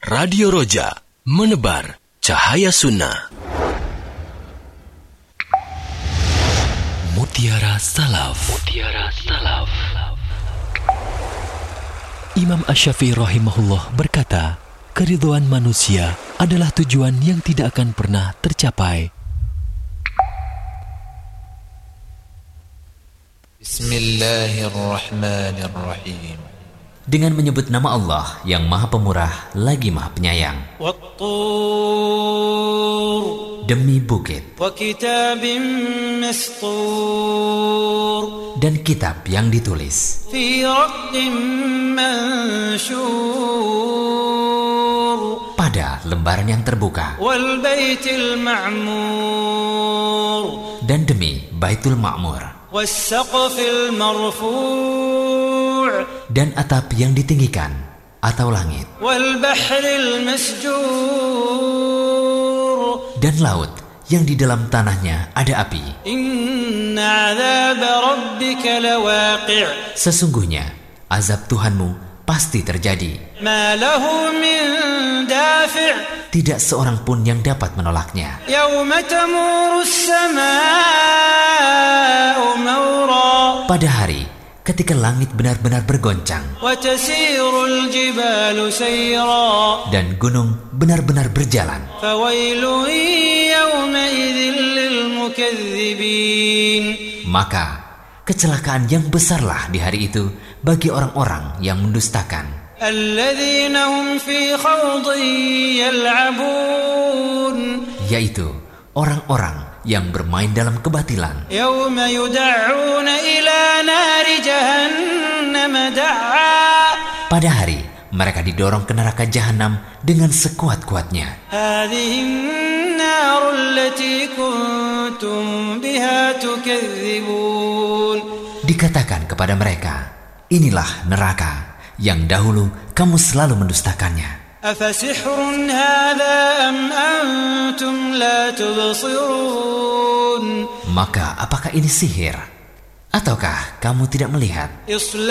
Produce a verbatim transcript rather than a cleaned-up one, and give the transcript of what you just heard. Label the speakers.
Speaker 1: Radio Roja, menebar cahaya sunnah. Mutiara Salaf. Mutiara Salaf. Imam Asy-Syafi'i rahimahullah berkata, keridhaan manusia adalah tujuan yang tidak akan pernah tercapai.
Speaker 2: Bismillahirrahmanirrahim.
Speaker 3: Dengan menyebut nama Allah yang Maha Pemurah lagi Maha Penyayang.
Speaker 2: Wat-tur.
Speaker 3: Demi bukit.
Speaker 2: Wa kitabim mastur.
Speaker 3: Dan kitab yang ditulis.
Speaker 2: Fi raqqim manshur.
Speaker 3: Pada lembaran yang terbuka.
Speaker 2: Wal baitil ma'mur.
Speaker 3: Dan demi Baitul Ma'mur.
Speaker 2: Was saqfil marfu'.
Speaker 3: Dan atap yang ditinggikan atau langit.
Speaker 2: Wal bahril masjur.
Speaker 3: Dan laut yang di dalam tanahnya ada api.
Speaker 2: Inna 'adzaba rabbika lawaqi'.
Speaker 3: Sesungguhnya azab Tuhanmu pasti terjadi.
Speaker 2: Ma lahu min dafi'.
Speaker 3: Tidak seorang pun yang dapat menolaknya.
Speaker 2: Yawma tamuru as-samaa'u mawra.
Speaker 3: Pada hari ketika langit benar-benar bergoncang.
Speaker 2: Wa tasirul jibalu sayra.
Speaker 3: Dan gunung benar-benar berjalan.
Speaker 2: Fawailun yawma idzil lil mukadzibin.
Speaker 3: Maka kecelakaan yang besarlah di hari itu bagi orang-orang yang mendustakan.
Speaker 2: Alladzina hum fi khawdin yal'abun. Yaitu
Speaker 3: orang-orang yang bermain dalam kebatilan.
Speaker 2: Yawma yud'auna ila nari jahannam da'a.
Speaker 3: Pada hari mereka didorong ke neraka jahanam dengan sekuat-kuatnya.
Speaker 2: Hadhihi an-nar allati kuntum biha tukadzibun.
Speaker 3: Dikatakan kepada mereka, inilah neraka yang dahulu kamu selalu mendustakannya.
Speaker 2: Afasihrun hadha am antum la tubsirun.
Speaker 3: Maka apakah ini sihir? Ataukah kamu tidak melihat?